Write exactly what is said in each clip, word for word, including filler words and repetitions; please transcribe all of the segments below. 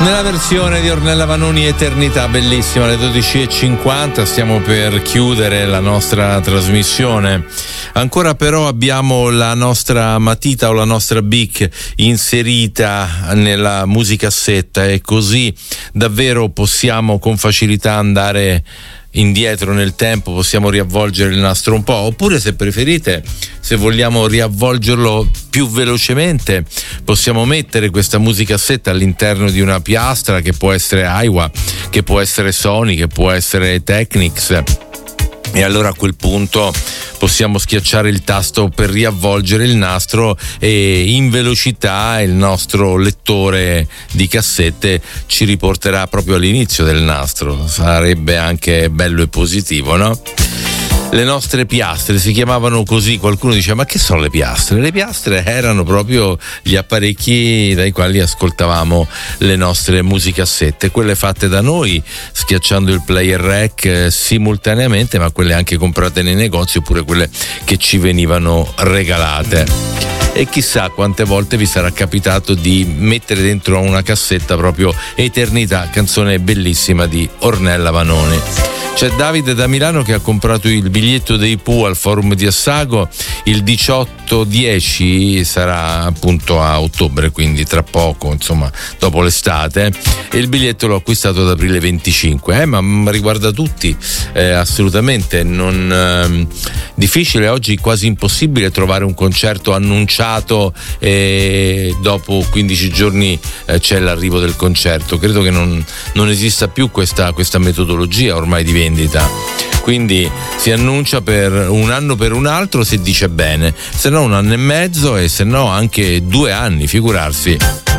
Nella versione di Ornella Vanoni, Eternità, bellissima, alle dodici e cinquanta, stiamo per chiudere la nostra trasmissione. Ancora però abbiamo la nostra matita o la nostra bic inserita nella musicassetta e così davvero possiamo con facilità andare indietro nel tempo, possiamo riavvolgere il nastro un po', oppure se preferite, se vogliamo riavvolgerlo più velocemente, possiamo mettere questa musicassetta all'interno di una piastra che può essere Aiwa, che può essere Sony, che può essere Technics, e allora a quel punto possiamo schiacciare il tasto per riavvolgere il nastro e in velocità il nostro lettore di cassette ci riporterà proprio all'inizio del nastro. Sarebbe anche bello e positivo, no? Le nostre piastre si chiamavano così. Qualcuno dice: ma che sono le piastre? Le piastre erano proprio gli apparecchi dai quali ascoltavamo le nostre musicassette, quelle fatte da noi schiacciando il player rec eh, simultaneamente, ma quelle anche comprate nei negozi oppure quelle che ci venivano regalate. E chissà quante volte vi sarà capitato di mettere dentro una cassetta proprio Eternità, canzone bellissima di Ornella Vanoni. C'è Davide da Milano che ha comprato il biglietto dei Pooh al forum di Assago il diciotto dieci, sarà appunto a ottobre, quindi tra poco, insomma dopo l'estate, e il biglietto l'ho acquistato ad aprile venticinque, eh, ma riguarda tutti, eh, assolutamente non eh, difficile, oggi quasi impossibile trovare un concerto annunciato e dopo quindici giorni eh, c'è l'arrivo del concerto. Credo che non, non esista più questa, questa metodologia ormai di vendita, quindi si annuncia per un anno, per un altro se dice bene, se no un anno e mezzo e se no anche due anni, figurarsi.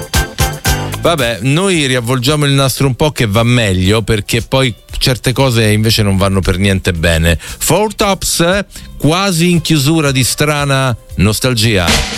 Vabbè, noi riavvolgiamo il nastro un po' che va meglio, perché poi certe cose invece non vanno per niente bene. Four Tops, quasi in chiusura di strana nostalgia.